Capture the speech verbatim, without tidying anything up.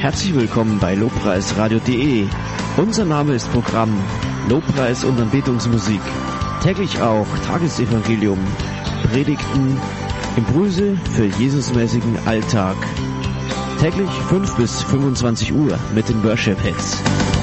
Herzlich willkommen bei lobpreisradio punkt de. Unser Name ist Programm Lobpreis und Anbetungsmusik. Täglich auch Tagesevangelium, Predigten, Impulse für Jesusmäßigen Alltag. Täglich fünf bis fünfundzwanzig Uhr mit den Worship Hits.